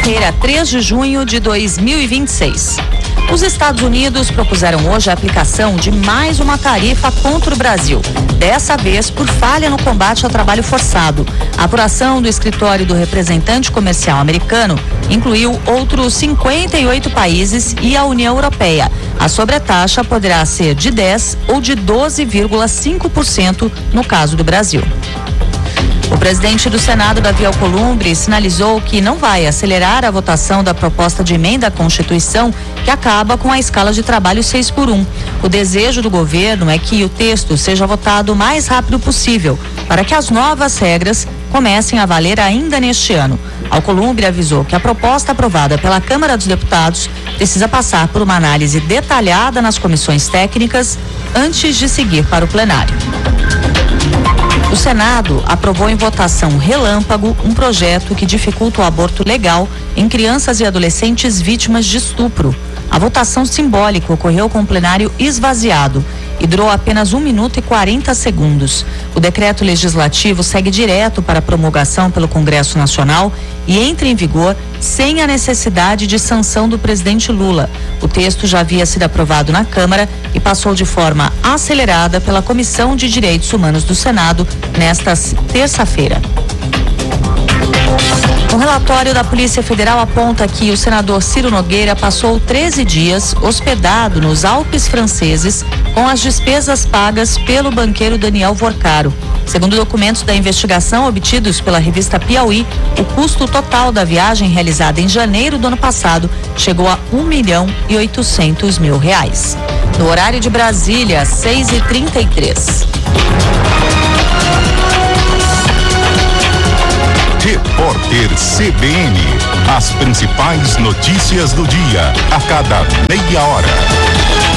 terça-feira, 3 de junho de 2026. Os Estados Unidos propuseram hoje a aplicação de mais uma tarifa contra o Brasil, dessa vez por falha no combate ao trabalho forçado. A apuração do escritório do representante comercial americano incluiu outros 58 países e a União Europeia. A sobretaxa poderá ser de 10% ou de 12,5% no caso do Brasil. O presidente do Senado, Davi Alcolumbre, sinalizou que não vai acelerar a votação da proposta de emenda à Constituição que acaba com a escala de trabalho 6x1. O desejo do governo é que o texto seja votado o mais rápido possível, para que as novas regras comecem a valer ainda neste ano. Alcolumbre avisou que a proposta aprovada pela Câmara dos Deputados precisa passar por uma análise detalhada nas comissões técnicas antes de seguir para o plenário. O Senado aprovou em votação relâmpago um projeto que dificulta o aborto legal em crianças e adolescentes vítimas de estupro. A votação simbólica ocorreu com o plenário esvaziado e durou apenas 1 minuto e 40 segundos. O decreto legislativo segue direto para promulgação pelo Congresso Nacional e entra em vigor sem a necessidade de sanção do presidente Lula. O texto já havia sido aprovado na Câmara e passou de forma acelerada pela Comissão de Direitos Humanos do Senado nesta terça-feira. Um relatório da Polícia Federal aponta que o senador Ciro Nogueira passou 13 dias hospedado nos Alpes franceses com as despesas pagas pelo banqueiro Daniel Vorcaro. Segundo documentos da investigação obtidos pela revista Piauí, o custo total da viagem realizada em janeiro do ano passado chegou a R$1.800.000. No horário de Brasília, 6h33. Repórter CBN. As principais notícias do dia, a cada meia hora.